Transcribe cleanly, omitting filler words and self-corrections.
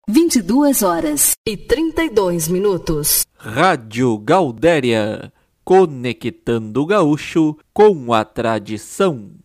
22h32. Rádio Gaudéria, conectando o gaúcho com a tradição.